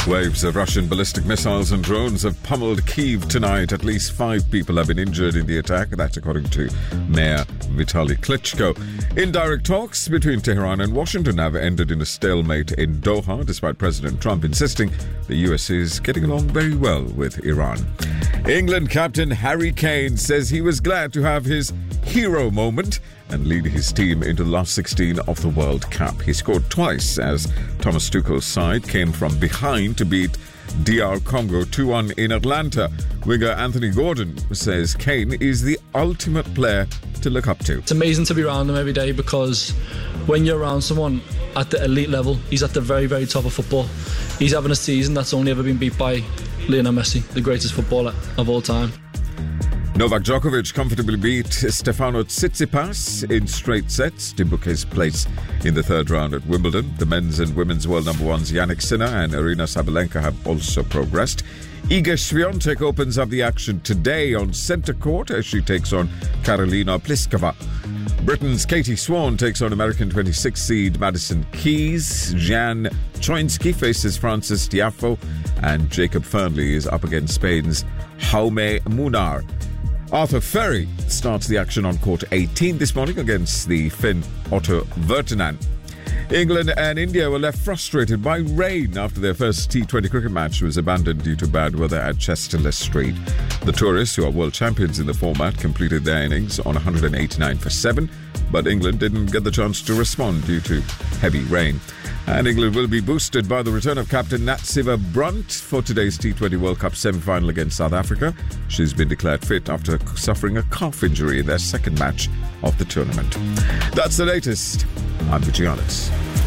Waves of Russian ballistic missiles and drones have pummeled Kyiv tonight. At least 5 people have been injured in the attack. That's according to Mayor Vitaly Klitschko. Indirect talks between Tehran and Washington have ended in a stalemate in Doha, despite President Trump insisting the US is getting along very well with Iran. England captain Harry Kane says he was glad to have his hero moment and lead his team into the last 16 of the World Cup. He scored twice as Thomas Tuchel's side came from behind to beat DR Congo 2-1 in Atlanta. Winger Anthony Gordon says Kane is the ultimate player to look up to. It's amazing to be around him every day because when you're around someone at the elite level, he's at the very, very top of football. He's having a season that's only ever been beat by Lionel Messi, the greatest footballer of all time. Novak Djokovic comfortably beat Stefano Tsitsipas in straight sets to book his place in the third round at Wimbledon. The men's and women's world number ones Jannik Sinner and Aryna Sabalenka have also progressed. Iga Swiatek opens up the action today on centre court as she takes on Karolina Pliskova. Britain's Katie Swan takes on American 26 seed Madison Keys. Jan Troinski faces Francis Tiafoe, and Jacob Fernley is up against Spain's Jaume Munar. Arthur Ferry starts the action on court 18 this morning against the Finn Otto Virtanen. England and India were left frustrated by rain after their first T20 cricket match was abandoned due to bad weather at Chesterless Street. The tourists, who are world champions in the format, completed their innings on 189 for 7, but England didn't get the chance to respond due to heavy rain. And England will be boosted by the return of captain Natsiva Brunt for today's T20 World Cup semi-final against South Africa. She's been declared fit after suffering a calf injury in their second match of the tournament. That's the latest. I'm Vijay Alex.